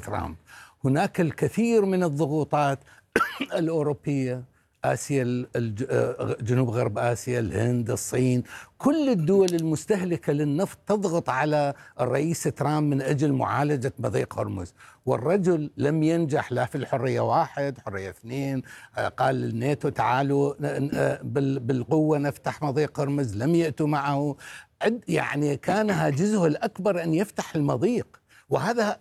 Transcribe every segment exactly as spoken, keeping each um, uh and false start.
ترامب. هناك الكثير من الضغوطات الأوروبية، آسيا، جنوب غرب آسيا، الهند، الصين، كل الدول المستهلكة للنفط تضغط على الرئيس ترامب من أجل معالجة مضيق هرمز، والرجل لم ينجح لا في الحرية واحد، حرية اثنين، قال الناتو تعالوا بالقوة نفتح مضيق هرمز، لم يأتوا معه. يعني كان هاجسه الأكبر أن يفتح المضيق، وهذا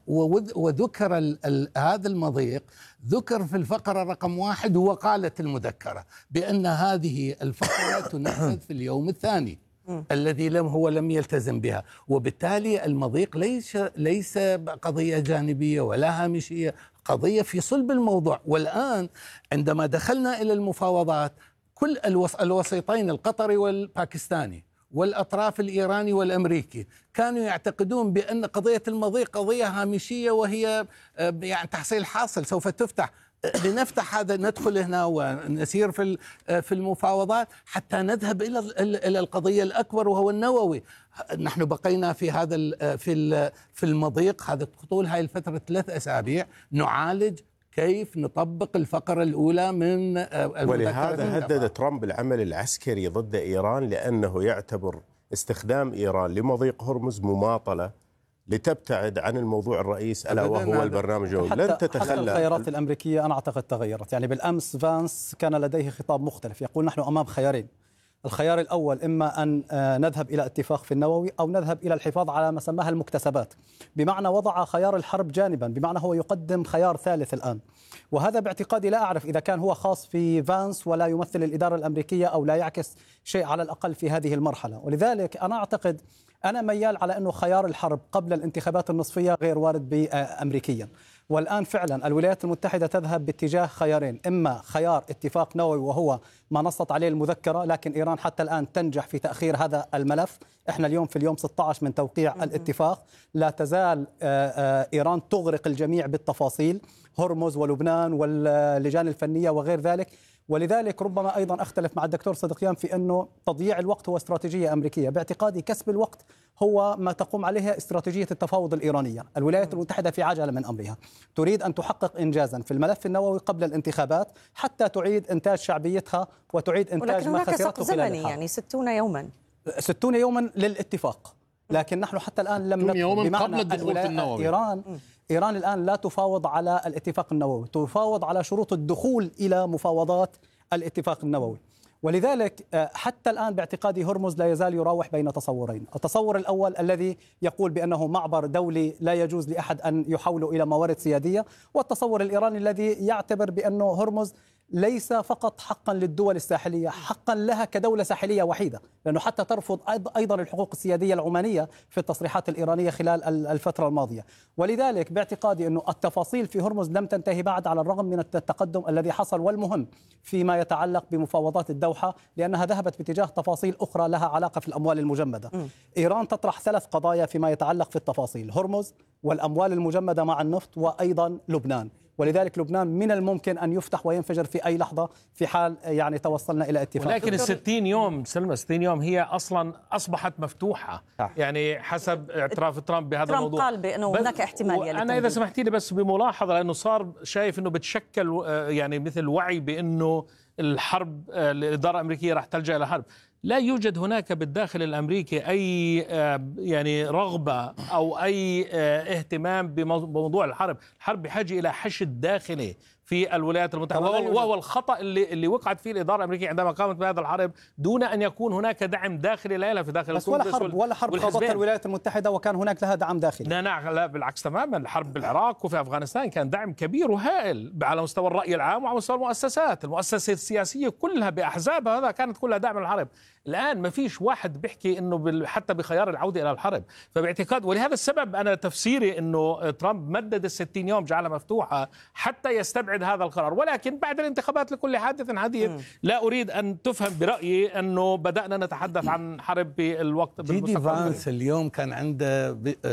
وذكر هذا المضيق ذكر في الفقرة رقم واحد، وقالت المذكرة بأن هذه الفقرة تنفذ في اليوم الثاني الذي لم هو لم يلتزم بها، وبالتالي المضيق ليس ليس قضية جانبية ولا هامشية، قضية في صلب الموضوع. والآن عندما دخلنا إلى المفاوضات، كل الوسيطين القطري والباكستاني والأطراف الإيراني والأمريكي كانوا يعتقدون بأن قضية المضيق قضية هامشية، وهي يعني تحصيل حاصل سوف تفتح، لنفتح هذا، ندخل هنا ونسير في في المفاوضات حتى نذهب إلى إلى القضية الأكبر وهو النووي. نحن بقينا في هذا في في المضيق هذا طول هاي الفترة ثلاث أسابيع نعالج كيف نطبق الفقرة الأولى من. ولهذا هدد ترامب العمل العسكري ضد إيران، لأنه يعتبر استخدام إيران لمضيق هرمز مماطلة لتبتعد عن الموضوع الرئيس ألا وهو البرنامج النووي. لن تتخلى. حتى الخيارات الأمريكية أنا أعتقد تغيرت. يعني بالأمس فانس كان لديه خطاب مختلف، يقول نحن أمام خيارين، الخيار الأول إما أن نذهب إلى اتفاق في النووي أو نذهب إلى الحفاظ على ما سماها المكتسبات، بمعنى وضع خيار الحرب جانبا، بمعنى هو يقدم خيار ثالث الآن. وهذا باعتقادي لا أعرف إذا كان هو خاص في فانس ولا يمثل الإدارة الأمريكية أو لا يعكس شيء على الأقل في هذه المرحلة. ولذلك أنا أعتقد أنا ميال على أنه خيار الحرب قبل الانتخابات النصفية غير وارد بأمريكيا. والآن فعلا الولايات المتحدة تذهب باتجاه خيارين، إما خيار اتفاق نووي وهو ما نصت عليه المذكرة، لكن إيران حتى الآن تنجح في تأخير هذا الملف. إحنا اليوم في اليوم ستة عشر من توقيع الاتفاق، لا تزال إيران تغرق الجميع بالتفاصيل، هرمز ولبنان واللجان الفنية وغير ذلك. ولذلك ربما أيضا أختلف مع الدكتور صدقيان في أنه تضييع الوقت هو استراتيجية أمريكية. باعتقادي كسب الوقت هو ما تقوم عليه استراتيجية التفاوض الإيرانية. الولايات المتحدة في عجلة من أمرها، تريد أن تحقق إنجازا في الملف النووي قبل الانتخابات حتى تعيد إنتاج شعبيتها وتعيد إنتاج ما خسرته خلال الحرب. يعني ستون يوما ستون يوما للاتفاق، لكن نحن حتى الآن لم ندخل قبل الدخول في النووي. إيران إيران الآن لا تفاوض على الاتفاق النووي، تفاوض على شروط الدخول إلى مفاوضات الاتفاق النووي. ولذلك حتى الآن باعتقادي هرمز لا يزال يراوح بين تصورين، التصور الأول الذي يقول بأنه معبر دولي لا يجوز لأحد أن يحوله إلى موارد سيادية، والتصور الإيراني الذي يعتبر بأنه هرمز ليس فقط حقا للدول الساحلية، حقا لها كدولة ساحلية وحيدة، لأنه حتى ترفض أيضا الحقوق السيادية العمانية في التصريحات الإيرانية خلال الفترة الماضية. ولذلك باعتقادي أنه التفاصيل في هرمز لم تنتهي بعد، على الرغم من التقدم الذي حصل والمهم فيما يتعلق بمفاوضات الدوحة، لأنها ذهبت باتجاه تفاصيل أخرى لها علاقة في الأموال المجمدة. م. إيران تطرح ثلاث قضايا فيما يتعلق في التفاصيل: هرمز والأموال المجمدة مع النفط وأيضا لبنان. ولذلك لبنان من الممكن أن يفتح وينفجر في أي لحظة في حال يعني توصلنا إلى اتفاق. ولكن الستين يوم سلمى ستين يوم هي أصلا أصبحت مفتوحة، يعني حسب اعتراف ترامب بهذا ترامب الموضوع. قال بأنه هناك احتمال. أنا إذا سمحتي لي بس بملاحظة، لأنه صار شايف أنه بتشكل يعني مثل وعي بأنه الحرب الإدارة الأمريكية راح تلجأ إلى حرب. لا يوجد هناك بالداخل الأمريكي أي يعني رغبة أو أي اهتمام بموضوع الحرب. الحرب بحاجة إلى حشد داخلي في الولايات المتحدة، وهو الخطأ اللي اللي وقعت فيه الإدارة الأمريكية عندما قامت بهذا الحرب دون أن يكون هناك دعم داخلي لها في داخل بس ولا حرب ولا حرب خاضتها الولايات المتحدة وكان هناك لها دعم داخلي. لا لا, لا بالعكس تماما. الحرب بالعراق وفي أفغانستان كان دعم كبير وهائل على مستوى الرأي العام وعلى مستوى المؤسسات المؤسسات السياسية كلها بأحزابها، هذا كانت كلها دعم الحرب. الآن ما فيش واحد بيحكي إنه حتى بخيار العودة إلى الحرب. فباعتقاد ولهذا السبب أنا تفسيري إنه ترامب مدد الستين يوم جعلها مفتوحة حتى يستبعد هذا القرار، ولكن بعد الانتخابات لكل حادث حديث. لا أريد أن تفهم برأيي أنه بدأنا نتحدث عن حرب بالوقت. جي دي فانس اليوم كان عنده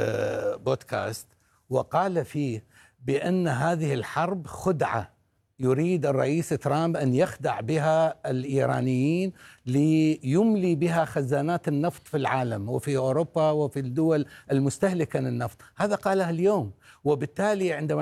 بودكاست وقال فيه بأن هذه الحرب خدعة يريد الرئيس ترامب أن يخدع بها الإيرانيين ليملي بها خزانات النفط في العالم وفي أوروبا وفي الدول المستهلكة للنفط. هذا قاله اليوم، وبالتالي عندما